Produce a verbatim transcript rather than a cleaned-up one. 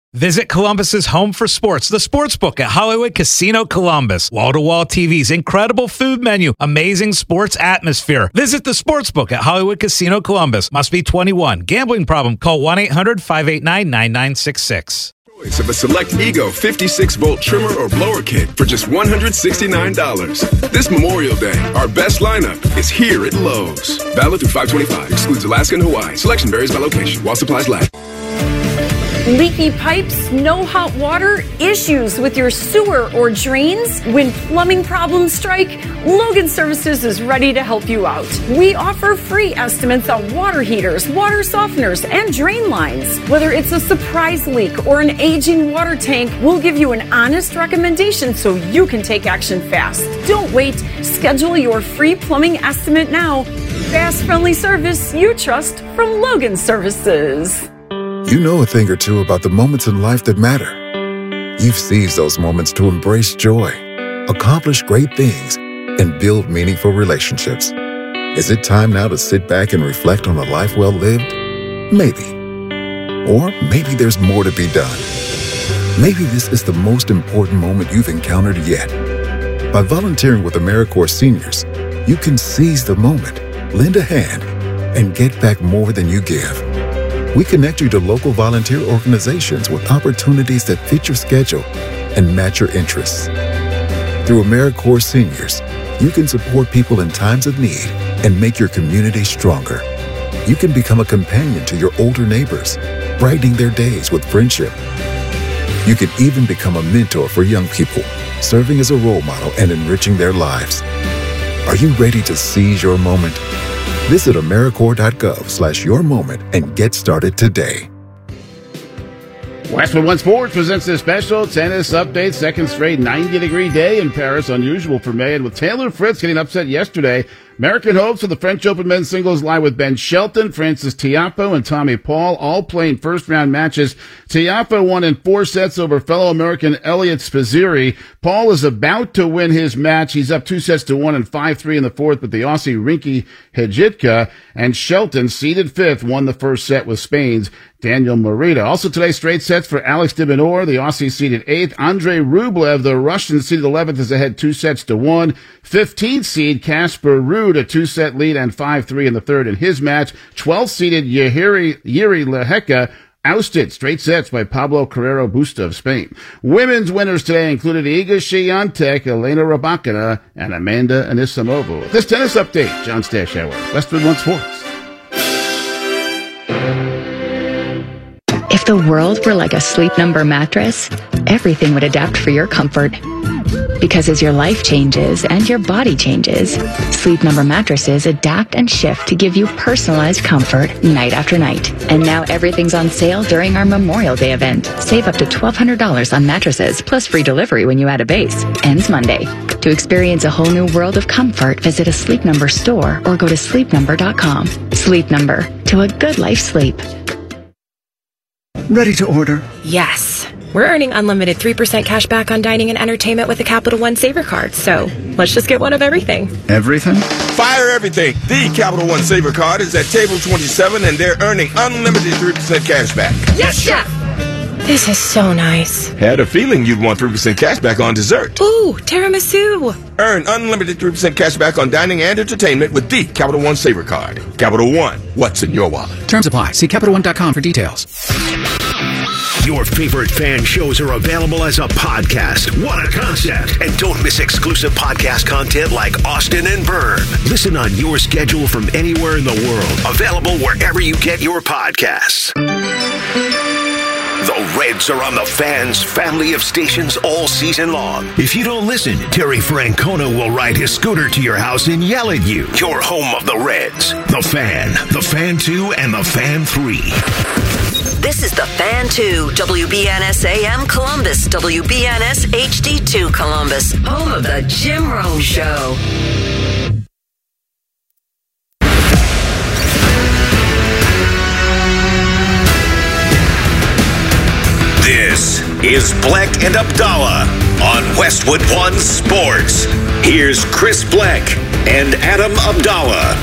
Visit Columbus's home for sports, the Sportsbook at Hollywood Casino Columbus. Wall-to-wall T Vs, incredible food menu, amazing sports atmosphere. Visit the Sportsbook at Hollywood Casino Columbus. Must be twenty-one. Gambling problem? Call one eight hundred five eight nine nine nine six six. Choice of a select Ego fifty-six volt trimmer or blower kit for just one hundred sixty-nine dollars. This Memorial Day, our best lineup is here at Lowe's. Valid through five twenty-five. Excludes Alaska and Hawaii. Selection varies by location. While supplies last. Leaky pipes, no hot water, issues with your sewer or drains? When plumbing problems strike, Logan Services is ready to help you out. We offer free estimates on water heaters, water softeners, and drain lines. Whether it's a surprise leak or an aging water tank, we'll give you an honest recommendation so you can take action fast. Don't wait. Schedule your free plumbing estimate now. Fast, friendly service you trust from Logan Services. You know a thing or two about the moments in life that matter. You've seized those moments to embrace joy, accomplish great things, and build meaningful relationships. Is it time now to sit back and reflect on a life well lived? Maybe. Or maybe there's more to be done. Maybe this is the most important moment you've encountered yet. By volunteering with AmeriCorps Seniors, you can seize the moment, lend a hand, and get back more than you give. We connect you to local volunteer organizations with opportunities that fit your schedule and match your interests. Through AmeriCorps Seniors, you can support people in times of need and make your community stronger. You can become a companion to your older neighbors, brightening their days with friendship. You can even become a mentor for young people, serving as a role model and enriching their lives. Are you ready to seize your moment? Visit AmeriCorps.gov slash your moment and get started today. Westwood One Sports presents this special tennis update. Second straight ninety degree day in Paris, unusual for May. And with Taylor Fritz getting upset yesterday, American hopes for the French Open men's singles lie with Ben Shelton, Francis Tiafoe, and Tommy Paul, all playing first-round matches. Tiafoe won in four sets over fellow American Elliot Spizzirri. Paul is about to win his match. He's up two sets to one and five three in the fourth with the Aussie Rinky Hejika. And Shelton, seeded fifth, won the first set with Spain's Daniel Morita. Also today, straight sets for Alex de Minaur, the Aussie seeded eighth. Andrei Rublev, the Russian seeded eleventh, is ahead two sets to one. fifteenth seed Casper Ruud, a two-set lead and five three in the third in his match. twelfth seeded Yuri, Yuri Lehecka ousted straight sets by Pablo Carrero Busta of Spain. Women's winners today included Iga Swiatek, Elena Rybakina, and Amanda Anisimova. This tennis update, John Stashower, Westwood One Sports. If the world were like a Sleep Number mattress, everything would adapt for your comfort. Because as your life changes and your body changes, Sleep Number mattresses adapt and shift to give you personalized comfort night after night. And now everything's on sale during our Memorial Day event. Save up to twelve hundred dollars on mattresses, plus free delivery when you add a base. Ends Monday. To experience a whole new world of comfort, visit a Sleep Number store or go to sleep number dot com. Sleep Number. To a good life sleep. Ready to order? Yes. We're earning unlimited three percent cash back on dining and entertainment with a Capital One Saver card, so let's just get one of everything. Everything? Fire everything. The Capital One Saver card is at table twenty-seven, and they're earning unlimited three percent cash back. Yes, Chef! This is so nice. Had a feeling you'd want three percent cash back on dessert. Ooh, tiramisu. Earn unlimited three percent cash back on dining and entertainment with the Capital One Saver card. Capital One, what's in your wallet? Terms apply. See Capital One dot com for details. Your favorite fan shows are available as a podcast. What a concept. And don't miss exclusive podcast content like Austin and Byrne. Listen on your schedule from anywhere in the world. Available wherever you get your podcasts. The Reds are on the Fan's family of stations all season long. If you don't listen, Terry Francona will ride his scooter to your house and yell at you. Your home of the Reds. The Fan, The Fan two, and The Fan three. This is The Fan two, W B N S A M Columbus, W B N S H D two Columbus, home of the Jim Rome Show. This is Bleck and Abdallah on Westwood One Sports. Here's Chris Bleck and Adam Abdallah.